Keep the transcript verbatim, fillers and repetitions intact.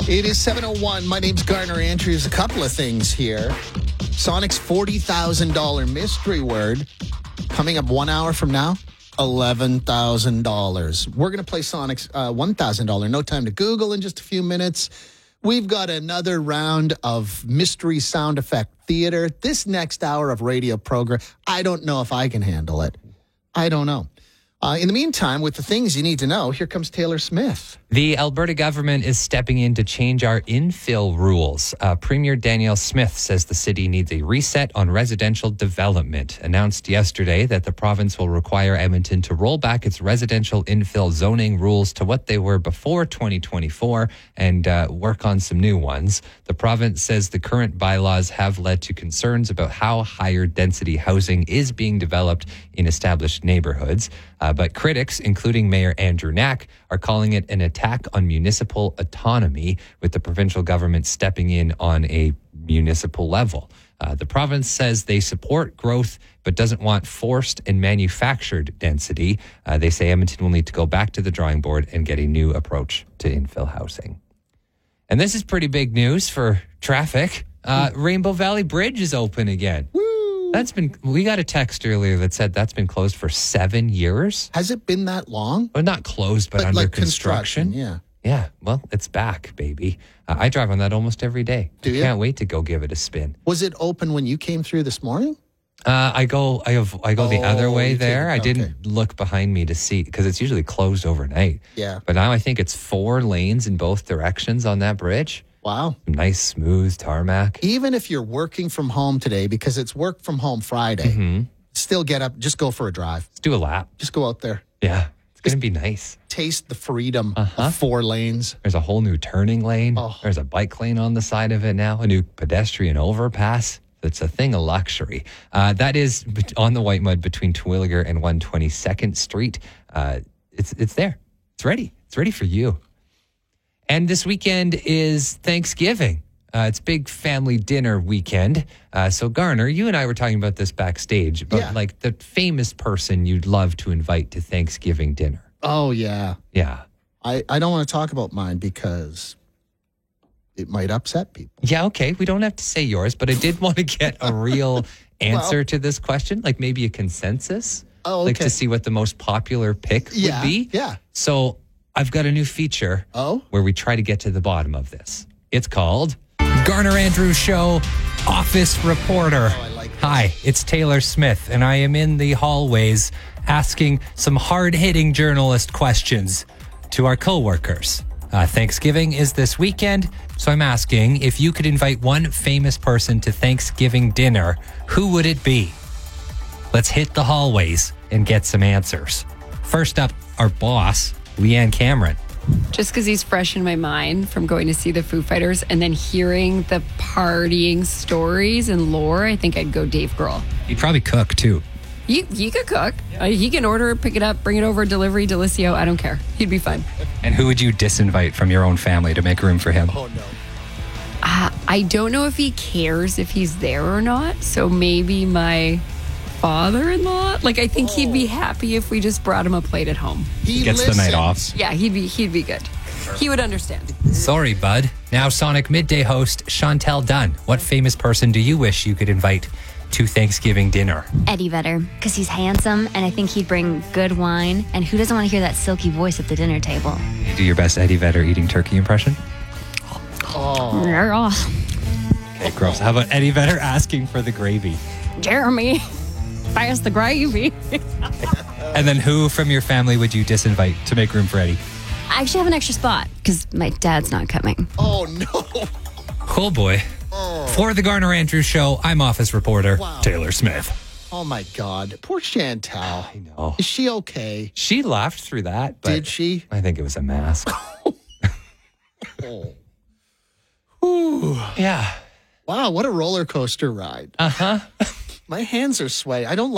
It is seven oh one. My name's Garner Andrews. A couple of things here. Sonic's forty thousand dollars mystery word coming up one hour from now. eleven thousand dollars. We're going to play Sonic's uh, one thousand dollars. No time to Google in just a few minutes. We've got another round of mystery sound effect theater. This next hour of radio program, I don't know if I can handle it. I don't know. Uh, in the meantime, with the things you need to know, here comes Taylor Smith. The Alberta government is stepping in to change our infill rules. Uh, Premier Danielle Smith says the city needs a reset on residential development. Announced yesterday that the province will require Edmonton to roll back its residential infill zoning rules to what they were before twenty twenty-four and uh, work on some new ones. The province says the current bylaws have led to concerns about how higher density housing is being developed in established neighborhoods. Uh, but critics, including Mayor Andrew Knack, are calling it an attack on municipal autonomy, with the provincial government stepping in on a municipal level. Uh, the province says they support growth, but doesn't want forced and manufactured density. Uh, they say Edmonton will need to go back to the drawing board and get a new approach to infill housing. And this is pretty big news for traffic. Uh, Rainbow Valley Bridge is open again. Woo! That's been, we got a text earlier that said that's been closed for seven years. Has it been that long? Well, not closed, but, But under like construction. construction, yeah. Yeah, well, it's back, baby. Uh, I drive on that almost every day. Do I you? Can't wait to go give it a spin. Was it open when you came through this morning? Uh, I go, I have, I go the Oh, other way you there. take- I didn't okay. look behind me to see because it's usually closed overnight. Yeah. But now I think it's four lanes in both directions on that bridge. Wow. Nice, smooth tarmac. Even if you're working from home today, because it's work from home Friday, Mm-hmm. still get up, just go for a drive. Let's do a lap. Just go out there. Yeah, it's gonna be nice. Taste the freedom Uh-huh. of four lanes. There's a whole new turning lane. Oh. There's a bike lane on the side of it now, a new pedestrian overpass. It's a thing of luxury. Uh, that is bet- on the White Mud between Terwilliger and one hundred twenty-second Street. Uh, it's it's there. It's ready. It's ready for you. And this weekend is Thanksgiving. Uh, it's big family dinner weekend. Uh, so Garner, you and I were talking about this backstage, but Yeah. like the famous person you'd love to invite to Thanksgiving dinner. Oh, yeah. Yeah. I, I don't want to talk about mine because it might upset people. Yeah, okay. We don't have to say yours, but I did want to get a real answer Well- to this question, like maybe a consensus. Oh, Like okay. to see what the most popular pick Yeah, would be. yeah. So I've got a new feature Oh? where we try to get to the bottom of this. It's called Garner Andrews Show Office Reporter. Oh, I like this. Hi, it's Taylor Smith, and I am in the hallways asking some hard-hitting journalist questions to our coworkers. Uh, Thanksgiving is this weekend, so I'm asking if you could invite one famous person to Thanksgiving dinner, who would it be? Let's hit the hallways and get some answers. First up, our boss, Leanne Cameron. Just because he's fresh in my mind from going to see the Foo Fighters and then hearing the partying stories and lore, I think I'd go Dave Grohl. He'd probably cook, too. He, he could cook. Uh, he can order, pick it up, bring it over, delivery, Delicio. I don't care. He'd be fine. And who would you disinvite from your own family to make room for him? Oh, no. Uh, I don't know if he cares if he's there or not. So maybe my father-in-law. Like, I think he'd be happy if we just brought him a plate at home. He Gets the night listens. off. Yeah, he'd be he'd be good. He would understand. Sorry, bud. Now Sonic Midday host Chantel Dunn. What famous person do you wish you could invite to Thanksgiving dinner? Eddie Vedder, because he's handsome and I think he'd bring good wine. And who doesn't want to hear that silky voice at the dinner table? You do your best Eddie Vedder eating turkey impression? Oh. Okay, gross. How about Eddie Vedder asking for the gravy? Jeremy, pass the gravy. And then who from your family would you disinvite to make room for Eddie? I actually have an extra spot because my dad's not coming. Oh, no. Oh boy. For the Garner Andrews Show, I'm office reporter Wow. Taylor Smith. Oh, my God. Poor Chantal. I know. Is she okay? She laughed through that, but Did she? I think it was a mask. Oh. Ooh. Yeah. Wow, what a roller coaster ride. Uh-huh. My hands are swaying. I don't